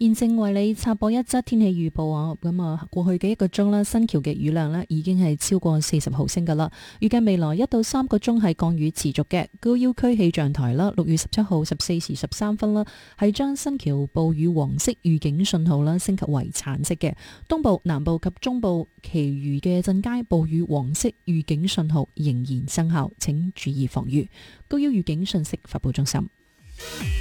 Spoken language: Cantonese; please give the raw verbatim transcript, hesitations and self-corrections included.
現正為你插播一則天氣預報啊！咁啊，過去嘅一個鐘啦，新橋嘅雨量呢已經係超過四十毫升噶啦。預計未來一到三個鐘係降雨持續嘅。高要區氣象台啦，六月十七號十四時十三分啦，係將新橋暴雨黃色預警信號啦升級為橙色嘅。東部、南部及中部其餘嘅鎮街暴雨黃色預警信號仍然生效，請注意防禦。高要預警信息發佈中心。